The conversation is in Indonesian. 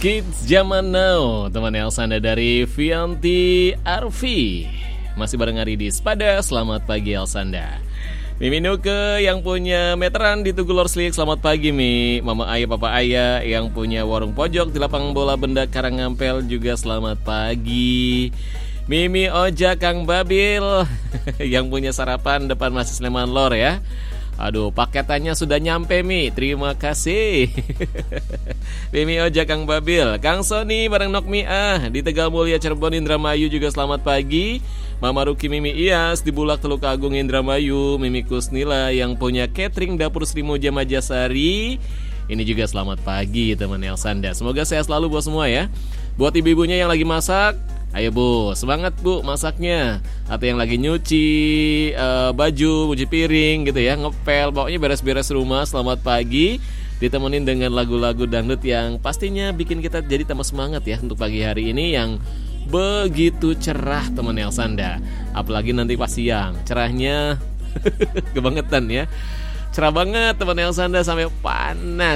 Kids Zaman Now, teman Elsanda dari Vianti Arfi. Masih bareng Aridis pada Selamat Pagi Elsanda. Mimi Nuke yang punya meteran di Tugu Lorslik, selamat pagi Mi. Mama Ayah, Papa Ayah yang punya warung pojok di lapangan bola Benda Karangampel juga selamat pagi. Mimi Oja Kang Babil yang punya sarapan depan Masjid Sleman Lor ya. Aduh, paketannya sudah nyampe Mi, terima kasih. Mimi Oja Kang Babil, Kang Sony bareng Nokmi di Tegal Mulia Cirebon Indramayu juga selamat pagi. Mama Ruki Mimi Iyas di Bulak Teluk Agung Indramayu, Mimi Kusnila yang punya catering Dapur Sri Muja Majasari. Ini juga selamat pagi teman Elsanda. Semoga sehat selalu buat semua ya. Buat ibu-ibunya yang lagi masak, ayo Bu, semangat Bu masaknya. Atau yang lagi nyuci baju, nyuci piring gitu ya, ngepel, pokoknya beres-beres rumah, selamat pagi. Ditemenin dengan lagu-lagu dangdut yang pastinya bikin kita jadi tambah semangat ya untuk pagi hari ini yang begitu cerah teman Elsanda. Apalagi nanti pas siang, cerahnya kebangetan ya. Cerah banget teman Elsanda sampai panas.